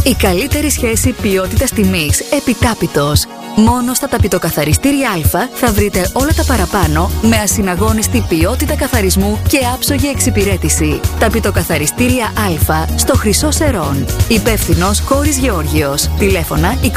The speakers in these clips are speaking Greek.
Η καλύτερη σχέση ποιότητας-τιμής επιτάπητος. Μόνο στα ταπητοκαθαριστήρια Α θα βρείτε όλα τα παραπάνω με ασυναγώνιστη ποιότητα καθαρισμού και άψογη εξυπηρέτηση. Ταπητοκαθαριστήρια Α στο Χρυσό Σερών. Υπεύθυνος Κόρης Γεώργιος. Τηλέφωνα 2321 0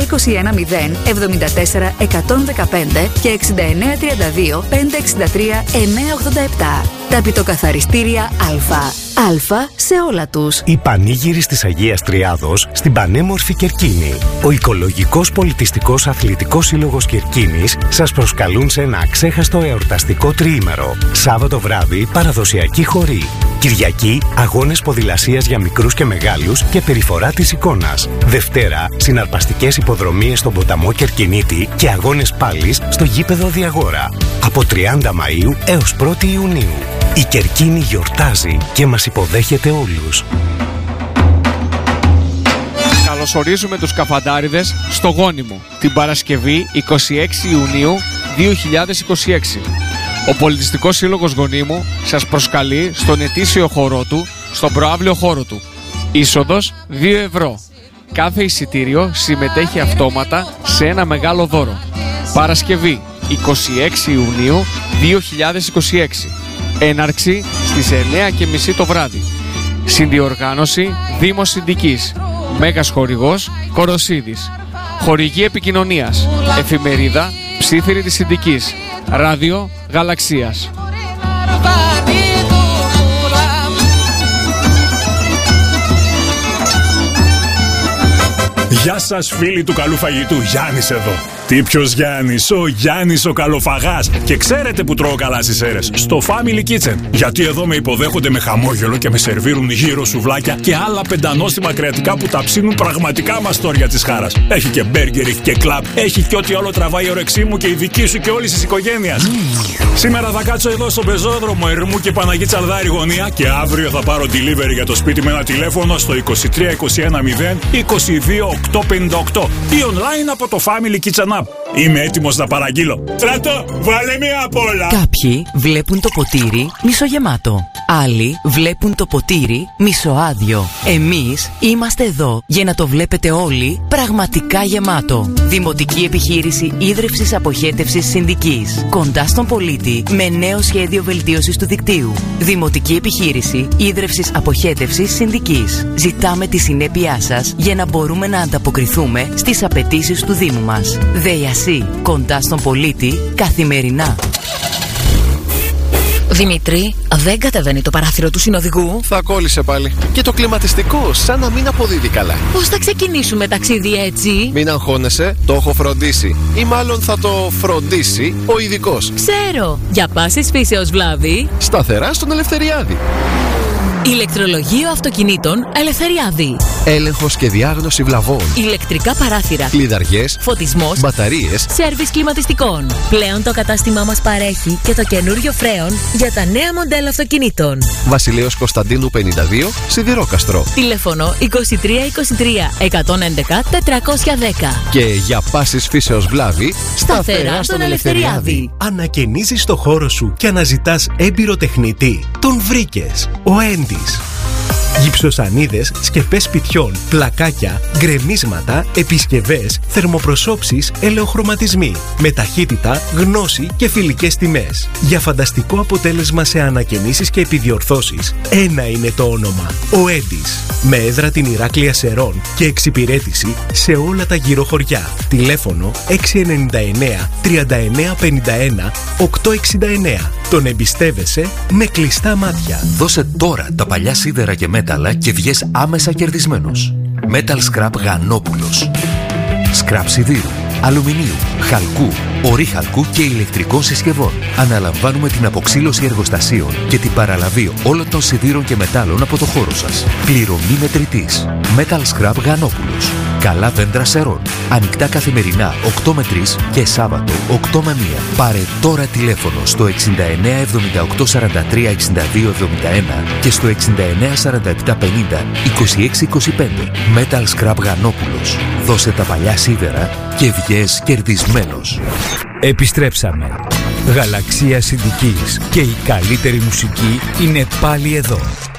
74 115 και 6932 563 987. Ταπητοκαθαριστήρια Α. Α σε όλα τους. Οι πανήγυροι της Αγίας Τριάδος στην πανέμορφη Κερκίνη. Ο Οικολογικός Πολιτιστικός Αθλητικός Σύλλογος Κερκίνης σας προσκαλούν σε ένα αξέχαστο εορταστικό τριήμερο. Σάββατο βράδυ παραδοσιακή χορή. Κυριακή αγώνες ποδηλασίας για μικρούς και μεγάλους και περιφορά της εικόνας. Δευτέρα συναρπαστικές υποδρομίες στον ποταμό Κερκινίτη και αγώνες πάλης στο γήπεδο Διαγόρα. Από 30 Μαΐου έως 1η Ιουνίου. Η Κερκίνη γιορτάζει και μας υποδέχεται όλους. Καλωσορίζουμε τους καφαντάριδες στο Γόνιμο την Παρασκευή 26 Ιουνίου 2026. Ο Πολιτιστικός Σύλλογος Γονίμου σας προσκαλεί στον ετήσιο χορό του, στον προαύλιο χώρο του. Είσοδος 2 ευρώ. Κάθε εισιτήριο συμμετέχει αυτόματα σε ένα μεγάλο δώρο. Παρασκευή 26 Ιουνίου 2026. Έναρξη στις 9:30 το βράδυ. Συνδιοργάνωση Δήμος Συνδικής. Μέγας χορηγός Κοροσίδης. Χορηγή επικοινωνίας. Εφημερίδα Ψήθυρη της Συνδικής. Ράδιο Γαλαξίας. Γεια σας φίλοι του καλού φαγητού, Γιάννης εδώ. Τι ποιος Γιάννης, ο Γιάννης ο καλοφαγάς. Και ξέρετε που τρώω καλά στις αίρες, στο Family Kitchen. Γιατί εδώ με υποδέχονται με χαμόγελο και με σερβίρουν γύρω σουβλάκια και άλλα πεντανόστιμα κρεατικά που τα ψήνουν πραγματικά μαστόρια της χάρας. Έχει και μπέργκερ, έχει και κλαμπ, έχει και ό,τι άλλο τραβάει η όρεξή μου και η δική σου και όλης της οικογένειας. Σήμερα θα κάτσω εδώ στο πεζόδρομο Ερμού και Παναγή Τσαλδάρη γωνία και αύριο θα πάρω delivery για το σπίτι με ένα τηλέφωνο στο 2321 0 22 858 ή online από το Family Kitchen App. Είμαι έτοιμος να παραγγείλω. Στράτο, βάλε μία απ' όλα. Κάποιοι βλέπουν το ποτήρι μισογεμάτο. Άλλοι βλέπουν το ποτήρι μισοάδιο. Εμείς είμαστε εδώ για να το βλέπετε όλοι πραγματικά γεμάτο. Δημοτική επιχείρηση ίδρυυσης αποχέτευσης Συνδικής. Κοντά στον πολίτη με νέο σχέδιο βελτίωσης του δικτύου. Δημοτική επιχείρηση ίδρυυσης αποχέτευσης Συνδικής. Ζητάμε τη συνέπειά σας για να μπορούμε να ανταποκριθούμε στις απαιτήσεις του Δήμου μας. ΔΕΙΑΣΥ. Κοντά στον πολίτη καθημερινά. Δημήτρη, δεν κατεβαίνει το παράθυρο του συνοδηγού. Θα κόλλησε πάλι. Και το κλιματιστικό, σαν να μην αποδίδει καλά. Πώς θα ξεκινήσουμε ταξίδι έτσι? Μην αγχώνεσαι, το έχω φροντίσει. Ή μάλλον θα το φροντίσει ο ειδικός. Ξέρω, για πάσης φύσεως βλάβη. Σταθερά στον Ελευθεριάδη. Ηλεκτρολογείο αυτοκινήτων Ελευθεριάδη. Έλεγχος και διάγνωση βλαβών. Ηλεκτρικά παράθυρα. Κλειδαριές. Φωτισμός. Μπαταρίες. Σέρβις κλιματιστικών. Πλέον το κατάστημά μας παρέχει και το καινούριο φρέον για τα νέα μοντέλα αυτοκινήτων. Βασιλέως Κωνσταντίνου 52, Σιδηρόκαστρο. Τηλέφωνο 2323 111 410. Και για πάσης φύσεως βλάβη, σταθερά στον Ελευθεριάδη. Ανακαινίζεις το χώρο σου και αναζητάς έμπειρο τεχνητή. Τον βρήκες. Ο Έντις. Γυψοσανίδες, σκεπές σπιτιών, πλακάκια, γκρεμίσματα, επισκευές, θερμοπροσώψεις, ελαιοχρωματισμοί. Με ταχύτητα, γνώση και φιλικές τιμές. Για φανταστικό αποτέλεσμα σε ανακαινήσεις και επιδιορθώσεις, ένα είναι το όνομα. Ο Έντις. Με έδρα την Ηράκλεια Σερών και εξυπηρέτηση σε όλα τα γύρω χωριά. Τηλέφωνο 699 39 51 869. Τον εμπιστεύεσαι με κλειστά μάτια. Δώσε τώρα τα παλιά σίδερα και μέταλλα και βγες άμεσα κερδισμένος. Metal Scrap Γανόπουλος. Σκραπ σιδήρου, αλουμινίου, χαλκού, ορύχαλκου και ηλεκτρικών συσκευών. Αναλαμβάνουμε την αποξήλωση εργοστασίων και την παραλαβή όλων των σιδήρων και μετάλλων από το χώρο σας. Πληρωμή μετρητής. Metal Scrap Γανόπουλος. Καλά δέντρα Σερών. Ανοιχτά καθημερινά 8 με 3 και Σάββατο 8 με 1. Πάρε τώρα τηλέφωνο στο 69 78 43 62 71 και στο 69 47 50 26 25. Metal Scrap Γανόπουλος. Δώσε τα παλιά σίδερα και βγες κερδισμένος. Επιστρέψαμε. Γαλαξία Συνδικής και η καλύτερη μουσική είναι πάλι εδώ.